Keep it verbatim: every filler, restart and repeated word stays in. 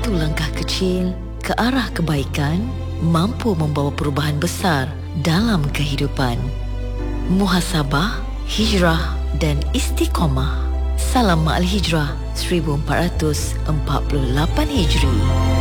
Satu langkah kecil ke arah kebaikan mampu membawa perubahan besar dalam kehidupan. Muhasabah, hijrah dan istiqamah. Salam Ma'al Hijrah seribu empat ratus empat puluh lapan Hijri.